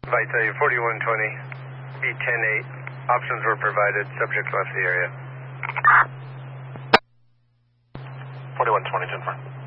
Vita 4120, B108. Options were provided. Subject left the area. 4120, 10-4.